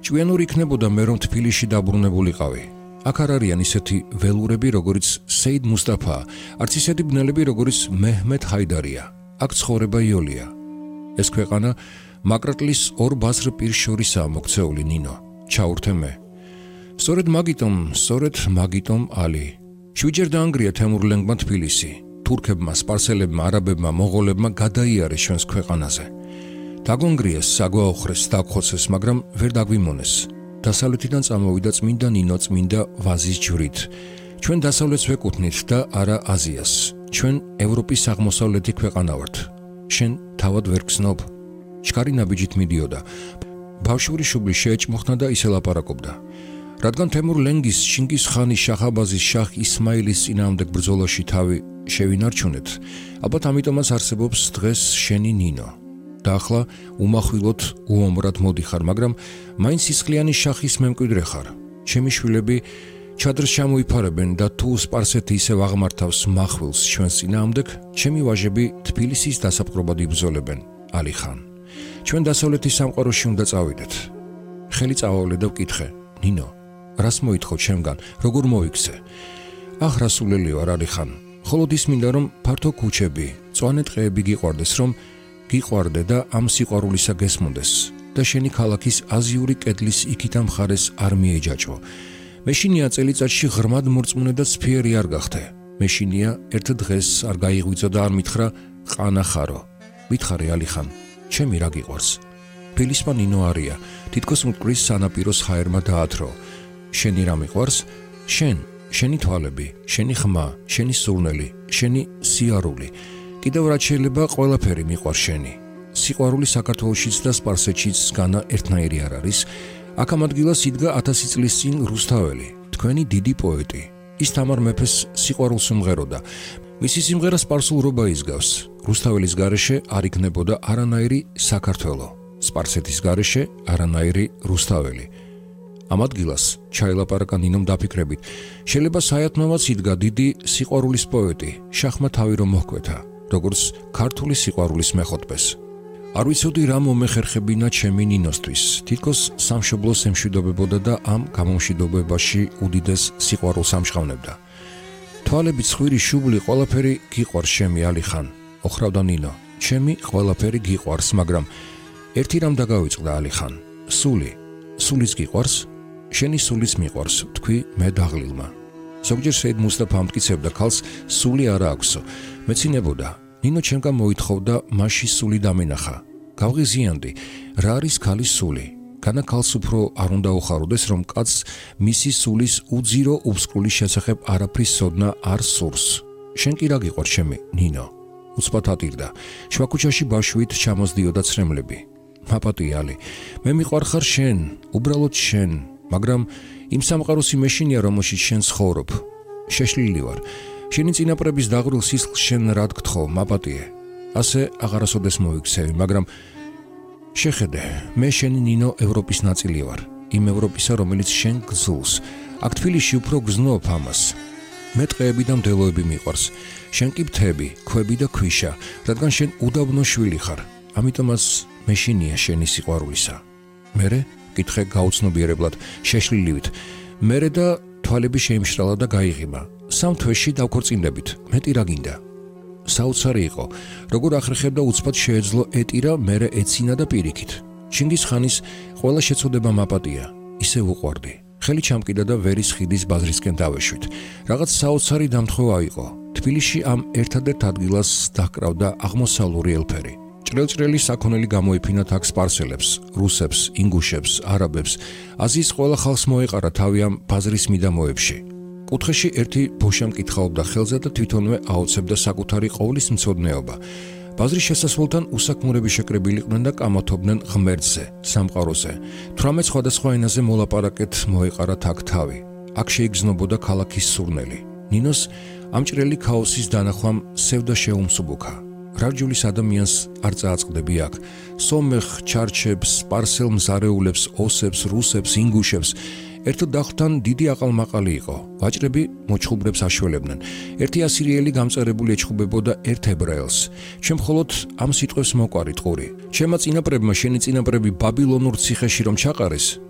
ჭვიანური იქნებოდა მე რომ თბილისში დაბრუნებულიყავი. აქ არ არიან ისეთი ველურები, როგორიც სეიდ მუსტაფა, არც ისეთი ბნელები, როგორიც მეჰმედ ჰაიდარია. აქ ცხოვრება იოლია. ეს ქვეყანა მაკრატლის ორ ბაზრ პირს შორისაა მოქცეული ნინო. ჩაურთე მე. სწორედ მაგიტომ ალი. შვიდჯერ დაანგრია თემურლენგმა თბილისი. თურქებმა, სპარსელებმა, არაბებმა, მონღოლებმა გადაიარეს ჩვენს ქვეყანაზე. დაგონგრიეს, საგვაოხრეს, დაგხოცეს, მაგრამ ვერ დაგვიმონეს. დასავლეთიდან წამოვიდა წმინდა ნინო, წმინდა ვაზის ჯვრით. ჩვენ დასავლეთს ვეკუთვნით და არა აზიას. ჩვენ ევროპის აღმოსავლეთი ქვეყანა ვართ. შენ თავად ვერ გრძნობ. ჩქარი ნაბიჯით მიდიოდა. ბავშვური შუბლი შეეჭმოხნა და ისე ლაპარაკობდა. რადგან თემურლენგის, ჩინგის ხანის, შაჰაბაზის, შაჰ ისმაილის წინააღმდეგ ბრძოლაში თავი შევინარჩუნეთ, ალბათ ამიტომაც არსებობს დღეს შენი ნინო. და ახლა უმახვილოდ უომრად მოდიხარ, მაგრამ მაინც სისხლიანი შახის მემკვიდრე ხარ. ჩემი შვილები ჩადრს ჩამოიფარებენ და თუ სპარსეთი ისევ აღმართავს מחვილს ჩვენს წინააღმდეგ, ჩემი ვაჟები თბილისის დასაპყრობად იბრძოლებენ. ალი ხან. ჩვენ დასავლეთის სამყაროში უნდა წავიდეთ. ხელი წავავლე და ვკითხე, ნინო, რას მოითხოვ ჩემგან, როგორ მოიქცე? ახ, რასულელი ვარ, ალი ხან. მხოლოდ ის მინდა რომ ფართო ქუჩები, მწვანე ტყეები გიყვარდეს, რომ გიყვარდე და ამ სიყვარულისა გესმოდეს და შენი ქალაქის აზიური კედლის იქითა მხარეს არ მიეჯაჭო. მეშინია წელიწადში ღრმად მორწმუნე და ცფიერი არ გახდე. მეშინია ერთ დღეს არ გაიღვიძო და არ მითხრა ყანა ხარო. მითხარი ალი ხან, ჩემი რა გიყვარს? თბილისმა ნინო არია, თითქოს მტკვრის სანაპიროს ჰაერმა დაათრო. შენი რა მიყვარს? შენი თვალები, შენი ხმა, შენი სურნელი, შენი სიარული. კიდევ რაც შეიძლება ყველაფერი მიყვარს შენი. სიყვარული საქართველოშიც და სპარსეთშიც განა ერთნაირი არ არის. აქ ამ ადგილას იდგა 1000 წლის წინ რუსთაველი, თქვენი დიდი პოეტი. ის თამარ მეფეს სიყვარულს უმღეროდა. მისი სიმღერა სპარსულ რობა ისგავს. რუსთაველის გარეშე არ იქნებოდა არანაირი საქართველო. სპარსეთის გარეშე არანაირი რუსთაველი. ამ ადგილას ჩაილაპარაკა ნინომ დაფიქრებით. შეიძლება საათმევაც იდგა დიდი სიყვარულის პოეტი, შახმა თავი რომ მოჰკვეთა, როგორც ქართული სიყვარულის მეხოთბეს. არ ვიცოდი რა მომეხერხებინა ჩემი ნინოსთვის. თითქოს სამშობლოს ემშვიდობებოდა და ამ გამომშვიდობებაში უდიდეს სიყვარულს ამჟღავნებდა. თვალები, ცხვირი, შუბლი, ყველაფერი გიყვარს ჩემი ალი ხან. ოხრავდა ნინო. ჩემი ყველაფერი გიყვარს, მაგრამ ერთი რამ დაგავიწყდა ალი ხან. სულიც გიყვარს? შენი სულიც მიყვარს, თქვი მე დაღლილმა. ზოგჯერ სეიდ მუსტაფა ამტკიცებდა ქალს სული არა აქვსო. მეცინებოდა. ნინო ჩემგან მოითხოვდა მასში სული დამენახა. გავღიზიანდი, რა არის ქალის სული? განა ქალს უფრო არ უნდა უხაროდეს, რომ კაცს მისი სულის უძირო უსკრული შესახებ არაფრის სოდნა არ სურს. შენ კი რა გიყვარს ჩემი ნინო? უცბად ატირდა. შვაკუჩაში ბაშვით ჩამოსდიოდა ცრემლები. მაპატიალი, მე მიყვარხარ შენ, უბრალოდ შენ, მაგრამ იმ სამყაროსი მეშინია, რომელშიც შენ ცხოვრობ. შეშლილი ვარ. შენი წინაპრების დაღვრილ სისხლს შენ რად გთხოვ, მაპატიე. ასე აღარასოდეს მოიქცევი, მაგრამ შეხედე, მე შენი ნინო ევროპის ნაწილი ვარ. იმ ევროპისა, რომელიც შენ გძულს. აქ თბილისში უფრო გზნობ ამას. მე ტყეები და მდელოები მიყვარს. შენ კი მთები, ქვები და ქვიშა, რადგან შენ უდაბნო შვილი ხარ. ამიტომაც მეშინია შენი სიყვარულისა. მერე კითხე გაუცნობიერებლად, შეშლილივით. მერე და თვალები შეიმშრალა და გაიღიმა. სამ თვეში დავქორწინდებით. მეტი რა გინდა? საოცარი იყო. როგორ ახრეხებდა უცბად შეეძლო ეტირა, მერე ეცინა და პირიქით. ჩინგის ხანის ყველა შეცოდება მაპატია. ისე უყვარდი. ხელი ჩამკიდა და ვერის ხიდის ბაზრისკენ დავეშვით. რაღაც საოცარი დამთხოვა იყო. თბილისში ამ ერთადერთ ადგილას დაჰკრავდა აღმოსავლური ელფერი. ჭრელჭრელი საქონელი გამოიფინათ აქ სპარსელებს, რუსებს, ინგუშებს, არაბებს. აზიის ყველა ხალხს მოეყარა თავი ამ ბაზრის მიდამოებში. კუთხეში ერთი ბოშა მკითხაობდა ხელზე და თვითონვე აოცებდა საკუთარი ყოვლის მცოდნეობა. ბაზრის შესასვლელთან უსაქმურები შეკრებილიყვნენ და კამათობდნენ ღმერთზე, სამყაროზე. 18 სხვადასხვა ენაზე მოლაპარაკეთ მოეყარათ აქ თავი. აქ შეიგრძნობოდა ქალაქის სურნელი. ნინოს ამ ჭრელი ქაოსის დანახვამ სევდა შეუმსუბუქა. რარჯულის ადამიანს არ წააწყდები აქ. სომეხ, ჩარჩებს, სპარსელ მზარეულებს, ოსებს, რუსებს, ინგუშებს. ერთად დახვრთან დიდი აყალმაყალი იყო. ვაჭრები მოჩხუბრებს აშველებდნენ. ერთი ასირიელი გამწერებული ეჩხუბებოდა ერთ ებრაელს. ჩვენ მხოლოდ ამ სიტყვებს მოყვარით ყური. ჩემმა წინაპრებმა შენი წინაპრები ბაბილონურ ციხეში რომ ჩაყარეს,